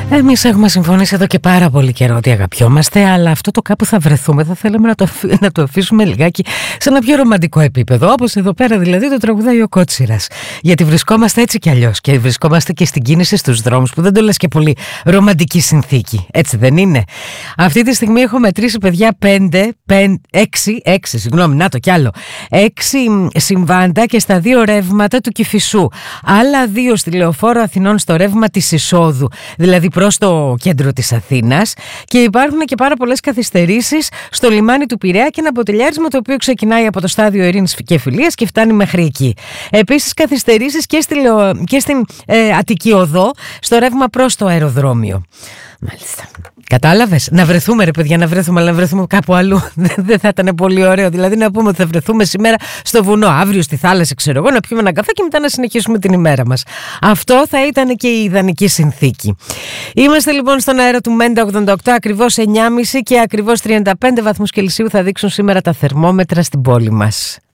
Εμείς έχουμε συμφωνήσει εδώ και πάρα πολύ καιρό ότι αγαπιόμαστε, αλλά αυτό το κάπου θα βρεθούμε. Θα θέλαμε να το αφήσουμε λιγάκι σε ένα πιο ρομαντικό επίπεδο. Όπως εδώ πέρα δηλαδή το τραγουδάει ο Κότσιρας. Γιατί βρισκόμαστε έτσι κι αλλιώς και βρισκόμαστε και στην κίνηση στους δρόμους, που δεν το λες και πολύ ρομαντική συνθήκη. Έτσι δεν είναι? Αυτή τη στιγμή έχω μετρήσει, παιδιά, 6 συμβάντα και στα 2 ρεύματα του Κηφισού. Άλλα 2 στη Λεωφόρο Αθηνών στο ρεύμα της εισόδου, δηλαδή προς το κέντρο της Αθήνας, και υπάρχουν και πάρα πολλές καθυστερήσεις στο λιμάνι του Πειραιά και ένα μποτιλιάρισμα το οποίο ξεκινάει από το στάδιο Ειρήνης και Φιλίας και φτάνει μέχρι εκεί. Επίσης καθυστερήσεις και στην Αττική Οδό στο ρεύμα προς το αεροδρόμιο. Μάλιστα. Κατάλαβες? Να βρεθούμε, ρε παιδιά, αλλά να βρεθούμε κάπου αλλού. Δεν θα ήταν πολύ ωραίο? Δηλαδή να πούμε ότι θα βρεθούμε σήμερα στο βουνό, αύριο στη θάλασσα, ξέρω εγώ, να πιούμε ένα καφέ και μετά να συνεχίσουμε την ημέρα μας. Αυτό θα ήταν και η ιδανική συνθήκη. Είμαστε λοιπόν στον αέρα του Μέντα 88, ακριβώς 9.30 και ακριβώς 35 βαθμούς Κελσίου θα δείξουν σήμερα τα θερμόμετρα στην πόλη μας.